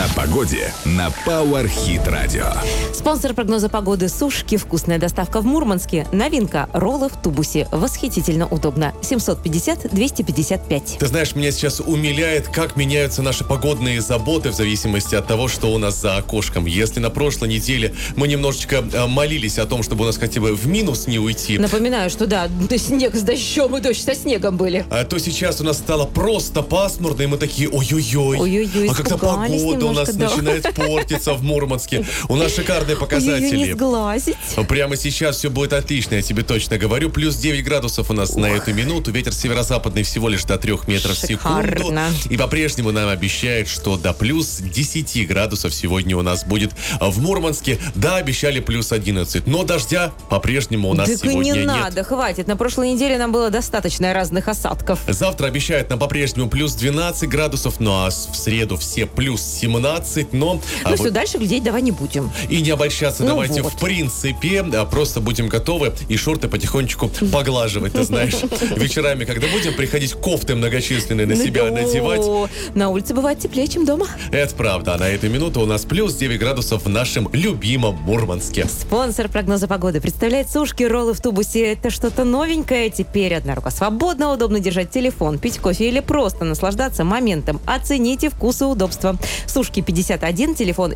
погоде на Power Hit Radio. Спонсор прогноза погоды «Сушки». Вкусная доставка в Мурманске. Новинка – роллы в тубусе. Восхитительно удобно. 750-255. Ты знаешь, меня сейчас умиляет, как меняются наши погодные заботы в зависимости от того, что у нас за окошком. Если на прошлой неделе мы немножечко молились о том, чтобы у нас хотя бы в минус не уйти. Напоминаю, что да, снег с дождем и дождь со снегом были. То сейчас у нас стало просто пасмурно, и мы такие, ой-ой-ой. А когда погода у нас начинает портиться в Мурманске. У нас шикарные показатели. Не сглазить. Прямо сейчас все будет отлично, я тебе точно говорю. Плюс 9 градусов у нас на эту минуту. Ветер северо-западный всего лишь до 3 метров в секунду. И по-прежнему нам обещают, что до плюс 10 градусов сегодня у нас будет в Мурманске. Да, обещали плюс 11. Но дождя по-прежнему у нас сегодня нет. Не надо, хватит. На прошлой неделе нам было достаточно разных осадков. Завтра обещают нам по-прежнему плюс 12 градусов. Ну а в среду все плюс 17. Но все, дальше глядеть давай не будем. И не обольщаться давайте в принципе. Просто будем готовы и шорты потихонечку поглаживать, ты знаешь. Вечерами, когда будем приходить, кофты многочисленные на себя надевать. На улице бывает теплее, чем дома. Это правда. А на эту минуту у нас плюс 9 градусов в нашем любимом Мурманске. Спонсор прогноза погоды представляет «Сушки», роллы в тубусе. Это что-то новенькое. Теперь одна рука свободна, удобно держать телефон, пить кофе или просто наслаждаться моментом. Оцените вкус и удобство. «Сушки» 51, телефон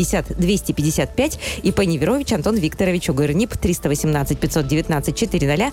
750-255 и по Неверович Антон Викторович, УГР НИП 318 519 400